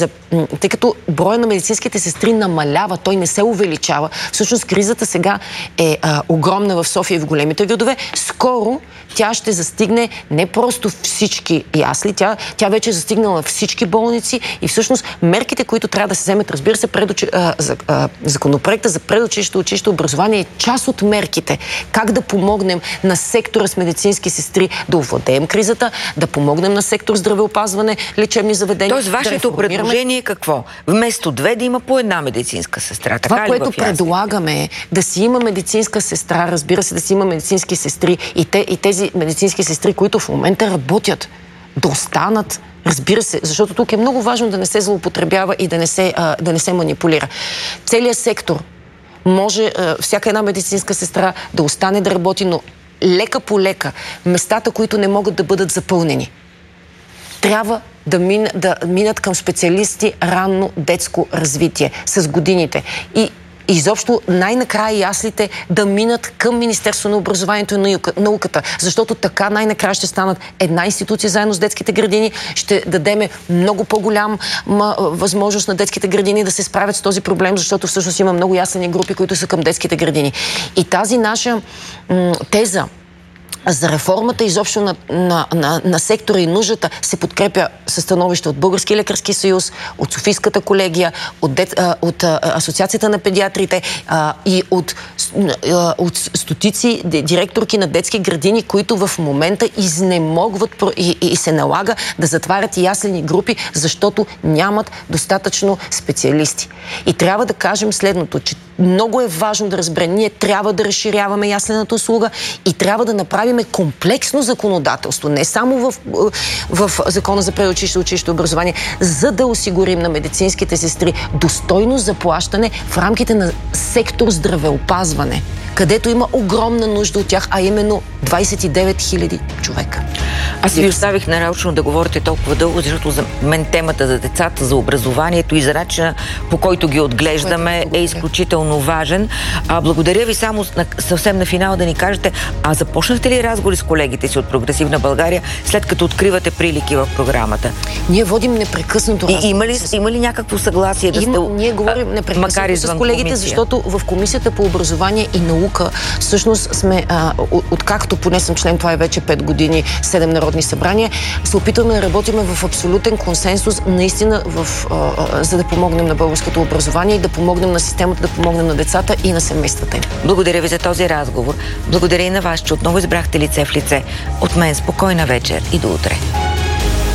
тъй като броя на медицинските сестри намалява, той не се увеличава. Всъщност кризата сега е огромна в София и в големите градове. Скоро тя ще застигне не просто всички ясли, тя вече е застигнала всички болници и всъщност мерките, които трябва да се вземат, разбира се, законопроекта за предучилищно училище образование е част от мерките. Как да помогнем на сектора с медицински сестри да овладеем кризата, да помогнем на сектор здравеопазване, лечебни заведения. Тоест, вашето предложение е какво? Вместо 2 да има по 1 медицинска сестра. Това, което предлагаме е да си има медицинска сестра, разбира се, да си има медицински сестри и тези медицински сестри, които в момента работят, да останат, разбира се, защото тук е много важно да не се злоупотребява и да не се манипулира. Целият сектор може всяка една медицинска сестра да остане да работи, но лека по лека местата, които не могат да бъдат запълнени, трябва да минат към специалисти ранно детско развитие с годините. И изобщо най-накрая яслите да минат към Министерство на образованието и науката, защото така най-накрая ще станат една институция заедно с детските градини, ще дадеме много по-голяма възможност на детските градини да се справят с този проблем, защото всъщност има много яслени групи, които са към детските градини. И тази наша теза за реформата изобщо на сектора и нуждата се подкрепя със становище от Българския лекарски съюз, от Софийската колегия, от Асоциацията на педиатрите и от стотици директорки на детски градини, които в момента изнемогват и се налага да затварят яслени групи, защото нямат достатъчно специалисти. И трябва да кажем следното, че много е важно да разберем, ние трябва да разширяваме яслената услуга и трябва да направим комплексно законодателство, не само в Закона за предучилищно и училищно образование, за да осигурим на медицинските сестри достойно заплащане в рамките на сектор здравеопазване, където има огромна нужда от тях, а именно 29 000 човека. Аз ви оставих нарочно да говорите толкова дълго, защото за мен темата за децата, за образованието и за начина, по който ги отглеждаме, е изключително важен. Благодаря ви само съвсем на финал да ни кажете, започнахте ли разговори с колегите си от Прогресивна България, след като откривате прилики в програмата? Ние водим непрекъснато разговори. Има ли някакво съгласие да сте... Ние говорим непрекъснато с колегите, защото в Комисията по образование и наука всъщност сме, откакто поне съм член, това е вече 5 години, 7 народни събрания, се опитваме да работим в абсолютен консенсус, наистина, за да помогнем на българското образование и да помогнем на системата, да помогнем на децата и на семействата им. Благодаря ви за този разговор. Благодаря и на вас, че отново избрахте лице в лице. От мен спокойна вечер и до утре.